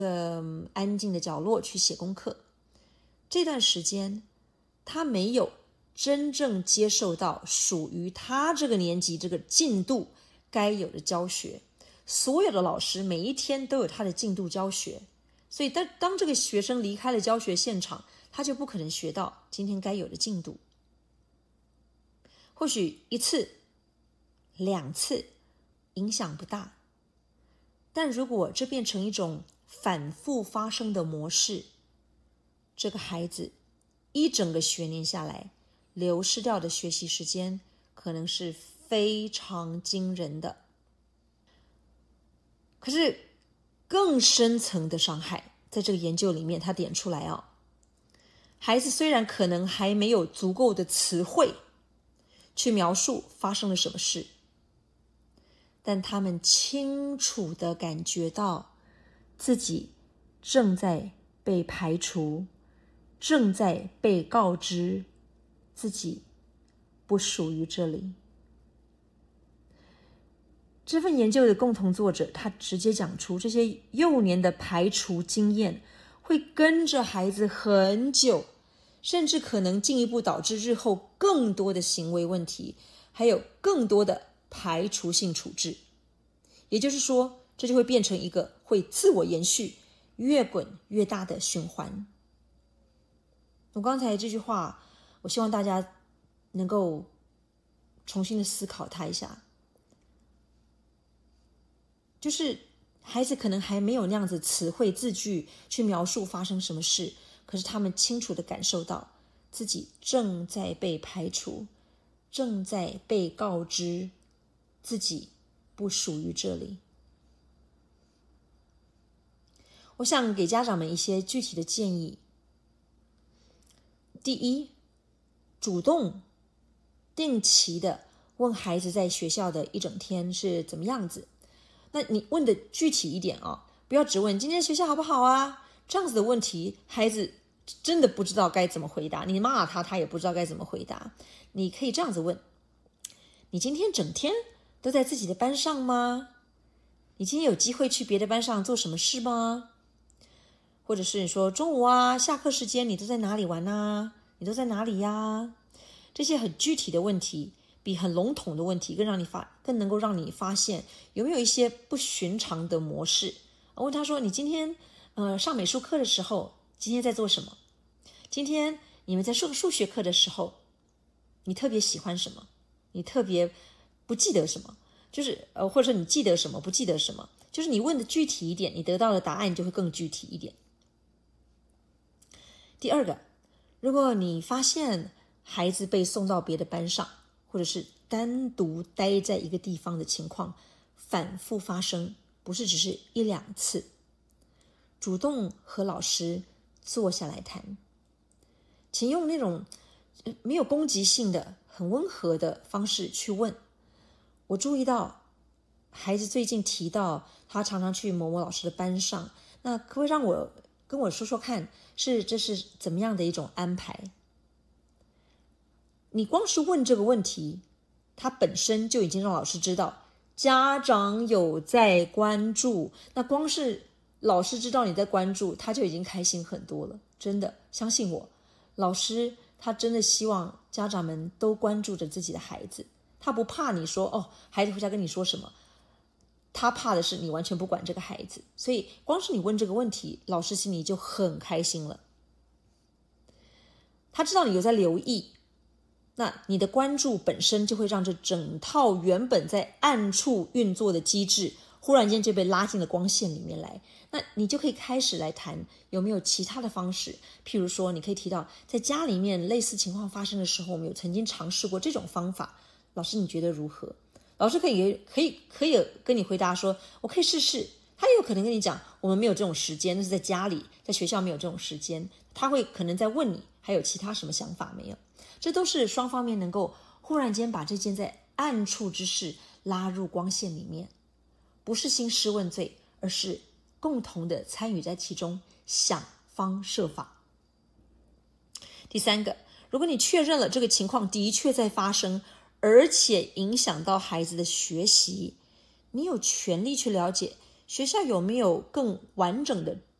安静的角落去写功课。这段时间他没有真正接受到属于他这个年级这个进度该有的教学。所有的老师每一天都有他的进度教学，所以当这个学生离开了教学现场，他就不可能学到今天该有的进度。或许1次2次影响不大，但如果这变成一种反复发生的模式，这个孩子一整个学年下来流失掉的学习时间可能是非常惊人的。可是更深层的伤害在这个研究里面他点出来孩子虽然可能还没有足够的词汇去描述发生了什么事，但他们清楚地感觉到自己正在被排除，正在被告知自己不属于这里。这份研究的共同作者他直接讲出，这些幼年的排除经验会跟着孩子很久，甚至可能进一步导致日后更多的行为问题，还有更多的排除性处置。也就是说，这就会变成一个会自我延续、越滚越大的循环。我刚才这句话，我希望大家能够重新的思考它一下。就是孩子可能还没有那样子词汇字句去描述发生什么事，可是他们清楚地感受到自己正在被排除，正在被告知自己不属于这里。我想给家长们一些具体的建议。第一，主动定期的问孩子在学校的一整天是怎么样子。那你问的具体一点不要只问今天学校好不好啊，这样子的问题孩子真的不知道该怎么回答，你骂他也不知道该怎么回答。你可以这样子问，你今天整天都在自己的班上吗？你今天有机会去别的班上做什么事吗？或者是你说中午下课时间你都在哪里玩啊？你都在哪里呀？这些很具体的问题比很笼统的问题更能够让你发现有没有一些不寻常的模式。问他说，你今天上美术课的时候今天在做什么？今天你们在数学课的时候你特别喜欢什么？你特别不记得什么？就是或者说你记得什么不记得什么，就是你问的具体一点，你得到的答案就会更具体一点。第二个，如果你发现孩子被送到别的班上，或者是单独待在一个地方的情况反复发生，不是只是1-2次，主动和老师坐下来谈，请用那种没有攻击性的很温和的方式去问，我注意到孩子最近提到他常常去某某老师的班上，那可不可以跟我说说看，这是怎么样的一种安排？你光是问这个问题，他本身就已经让老师知道家长有在关注，那光是老师知道你在关注，他就已经开心很多了。真的，相信我，老师他真的希望家长们都关注着自己的孩子，他不怕你说孩子回家跟你说什么，他怕的是你完全不管这个孩子。所以光是你问这个问题，老师心里就很开心了。他知道你有在留意，那你的关注本身就会让这整套原本在暗处运作的机制忽然间就被拉进了光线里面来。那你就可以开始来谈有没有其他的方式，譬如说你可以提到在家里面类似情况发生的时候，我们有曾经尝试过这种方法，老师你觉得如何？老师可以跟你回答说我可以试试，他也有可能跟你讲我们没有这种时间，那是在家里，在学校没有这种时间，他会可能在问你还有其他什么想法没有。这都是双方面能够忽然间把这件在暗处之事拉入光线里面，不是兴师问罪，而是共同的参与在其中，想方设法。第三个，如果你确认了这个情况的确在发生，而且影响到孩子的学习，你有权利去了解学校有没有更完整的